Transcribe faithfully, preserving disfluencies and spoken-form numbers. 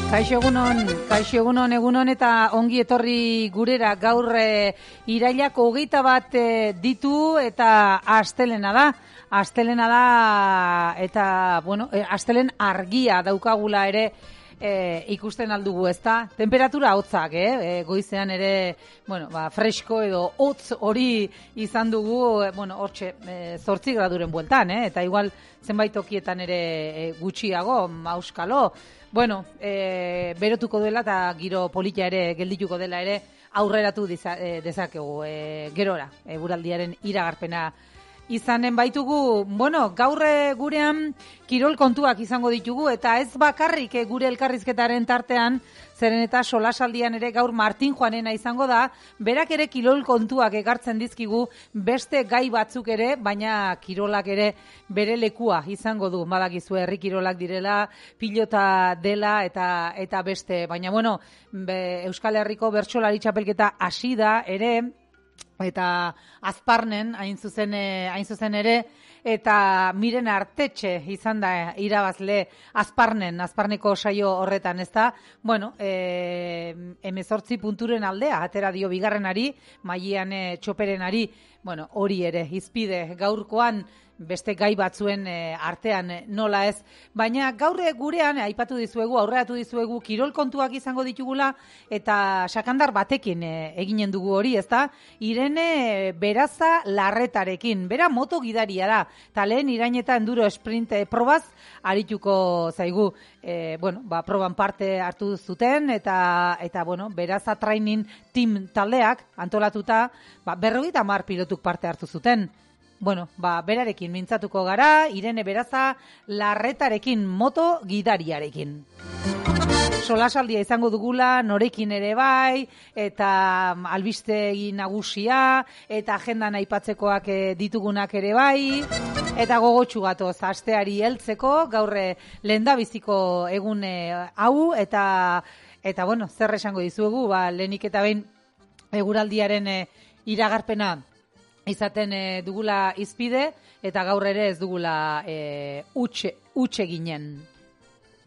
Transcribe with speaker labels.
Speaker 1: Kaixo egunon, kaixo egunon, egunon eta ongi etorri gurera gaur e, irailak hogeita bat e, ditu eta astelena da. Astelena da eta, bueno, e, astelen argia daukagula ere e, ikusten aldugu, ezta? Temperatura hotzak, eh? E, goizean ere, bueno, ba, fresko edo hotz hori izan dugu, e, bueno, hortxe, e, zortzi graduren bueltan, eh? Eta igual zenbait tokietan ere e, gutxiago, auskalo. Bueno, e, berotuko dela eta giro polita ere geldituko dela ere aurreratu diza, e, dezakegu e, gerora, e, buraldiaren iragarpena izanen baitugu. Bueno, gaur gurean kirol kontuak izango ditugu eta ez bakarrik e, gure elkarrizketaren tartean, zeren eta solasaldian ere gaur Martin Juanena izango da, berak ere kirol kontuak ekartzen dizkigu beste gai batzuk ere, baina kirolak ere bere lekua izango du. Badakizu herri kirolak direla, pilota dela eta eta beste, baina bueno, be, Euskal Herriko bertsolari txapelketa hasi da ere, eta Azparnen hain zuzen hain zuzen ere, eta Miren Artetxe izan da irabazle Azparnen, Azparneko saio horretan, ezta? Bueno, eh hemezortzi punturen aldea atera dio bigarrenari, Mailan Txoperenari, bueno, hori ere hizpide gaurkoan beste gai batzuen e, artean e, nola ez, baina gaur gurean e, aipatu dizuegu, aurreratu dizuegu kirol kontuak izango ditugula eta sakandar batekin e, eginen dugu hori, ezta? Irene Beraza Larretarekin, bera moto gidaria da, eta lehen Irain eta enduro sprint e, probaz arituko zaigu, e, bueno, ba, proban parte hartu zuten eta eta bueno, Beraza Training Team taldeak antolatuta, ba, berrogeita hamar pilotuk parte hartu zuten. Bueno, ba, berarekin mintzatuko gara, Irene Beraza Larretarekin, moto gidariarekin. Solasaldia izango dugula, norekin ere bai, eta albistegi nagusia, eta agendan aipatzekoak ditugunak ere bai, eta gogotsu gatoz, asteari heltzeko, gaur lehendabiziko egun hau, eta, eta bueno, zer esango dizuegu, ba, lehenik eta behin eguraldiaren iragarpena izaten e, dugula izpide, eta gaur ere ez dugula e, utxe, utxe ginen.